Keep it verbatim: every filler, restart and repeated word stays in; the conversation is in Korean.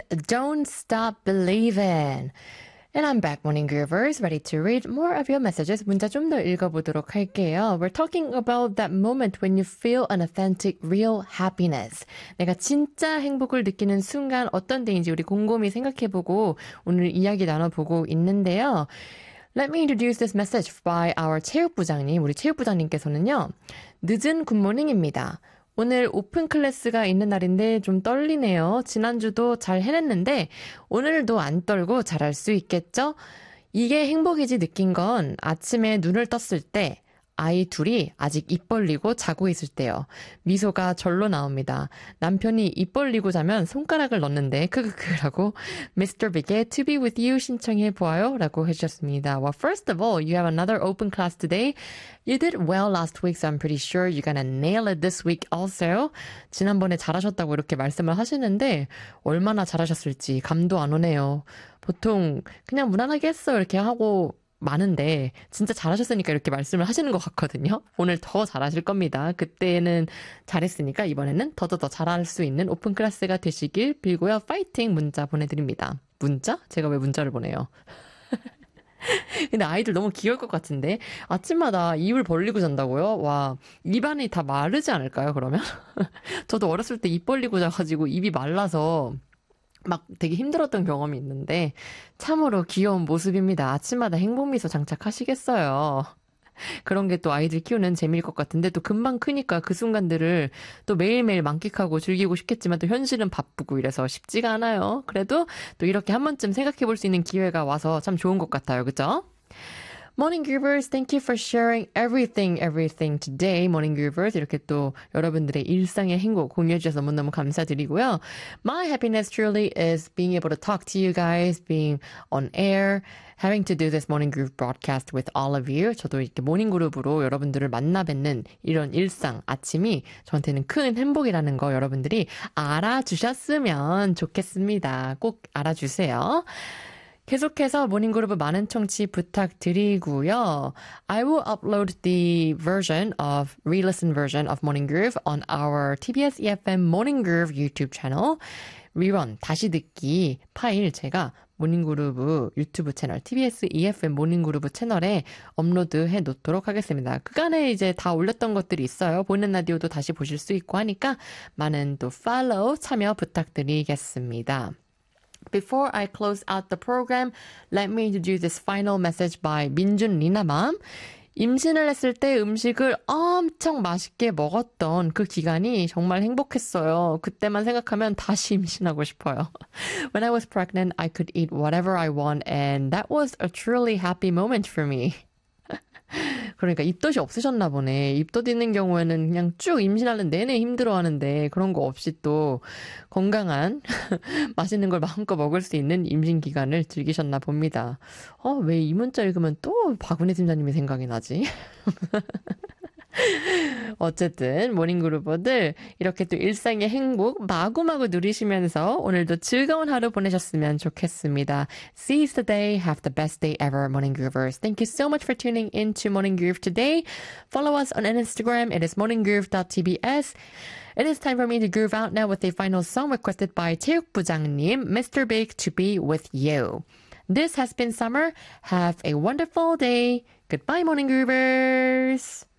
Don't Stop Believin'. And I'm back, Morning Groovers, ready to read more of your messages. 문자 좀 더 읽어보도록 할게요. We're talking about that moment when you feel an authentic, real happiness. 내가 진짜 행복을 느끼는 순간 어떤 때인지 우리 곰곰이 생각해보고 오늘 이야기 나눠보고 있는데요. Let me introduce this message by our 체육부장님. 우리 체육부장님께서는요. 늦은 굿모닝입니다. 오늘 오픈 클래스가 있는 날인데 좀 떨리네요. 지난주도 잘 해냈는데 오늘도 안 떨고 잘할 수 있겠죠? 이게 행복이지 느낀 건 아침에 눈을 떴을 때 아이 둘이 아직 입 벌리고 자고 있을 때요. 미소가 절로 나옵니다. 남편이 입 벌리고 자면 손가락을 넣는데 크크크라고 미스터 Big의 To Be With You 신청해 보아요 라고 해주셨습니다. Well, first of all, you have another open class today. You did well last week, so I'm pretty sure you're gonna nail it this week also. 지난번에 잘하셨다고 이렇게 말씀을 하시는데 얼마나 잘하셨을지 감도 안 오네요. 보통 그냥 무난하게 했어 이렇게 하고 많은데 진짜 잘하셨으니까 이렇게 말씀을 하시는 것 같거든요. 오늘 더 잘하실 겁니다. 그때는 잘했으니까 이번에는 더더더 잘할 수 있는 오픈 클래스가 되시길 빌고요. 파이팅 문자 보내드립니다. 문자? 제가 왜 문자를 보내요? 근데 아이들 너무 귀여울 것 같은데 아침마다 입을 벌리고 잔다고요? 와, 입안이 다 마르지 않을까요 그러면? 저도 어렸을 때 입 벌리고 자가지고 입이 말라서 막 되게 힘들었던 경험이 있는데 참으로 귀여운 모습입니다. 아침마다 행복미소 장착하시겠어요. 그런 게 또 아이들 키우는 재미일 것 같은데 또 금방 크니까 그 순간들을 또 매일매일 만끽하고 즐기고 싶겠지만 또 현실은 바쁘고 이래서 쉽지가 않아요. 그래도 또 이렇게 한 번쯤 생각해 볼 수 있는 기회가 와서 참 좋은 것 같아요. 그죠? Morning Groovers, thank you for sharing everything, everything today. Morning Groovers, 이렇게 또 여러분들의 일상의 행복 공유해 주셔서 너무너무 감사드리고요. My happiness truly is being able to talk to you guys, being on air, having to do this Morning Groove broadcast with all of you. 저도 이렇게 모닝그룹으로 여러분들을 만나 뵙는 이런 일상, 아침이 저한테는 큰 행복이라는 거 여러분들이 알아주셨으면 좋겠습니다. 꼭 알아주세요. 계속해서 모닝그룹 많은 청취 부탁드리고요. I will upload the version of, re-listen version of Morning Groove on our 티비에스 이에프엠 Morning Groove YouTube channel. 리런, 다시 듣기 파일 제가 모닝그룹 유튜브 채널, 티비에스 이에프엠 모닝그룹 채널에 업로드해 놓도록 하겠습니다. 그간에 이제 다 올렸던 것들이 있어요. 보이는 라디오도 다시 보실 수 있고 하니까 많은 또 팔로우 참여 부탁드리겠습니다. Before I close out the program, let me introduce this final message by 민준 리나맘. 임신을 했을 때 음식을 엄청 맛있게 먹었던 그 기간이 정말 행복했어요. 그때만 생각하면 다시 임신하고 싶어요. When I was pregnant, I could eat whatever I want and that was a truly happy moment for me. 그러니까 입덧이 없으셨나 보네. 입덧 있는 경우에는 그냥 쭉 임신하는 내내 힘들어하는데 그런 거 없이 또 건강한 맛있는 걸 마음껏 먹을 수 있는 임신 기간을 즐기셨나 봅니다. 어, 왜 이 문자 읽으면 또 박은혜 팀장님이 생각이 나지? 어쨌든 모닝그루버들 이렇게 또 일상의 행복 마구마구 누리시면서 오늘도 즐거운 하루 보내셨으면 좋겠습니다. Seize the day, have the best day ever, Morning Groovers. Thank you so much for tuning in to Morning Groove today. Follow us on Instagram. It is morninggroove dot t b s. It is time for me to groove out now with a final song requested by 체육부장님, 미스터 Big, To Be With You. This has been Summer. Have a wonderful day. Goodbye, Morning Groovers.